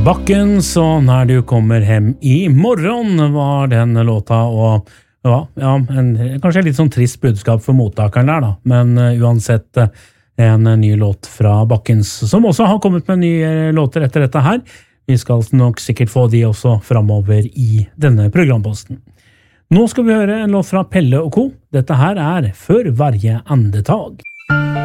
Bakken, så når du kommer hjem i morgen, var den låta, og kanskje litt sånn trist budskap for mottakeren der da, men uansett en ny låt fra Bakkens, som også har kommet med nye låter etter dette her. Vi skal nok sikkert få de også fremover i denne programposten. Nå skal vi høre en låt fra Pelle og Co. Dette her Før hverje andetag.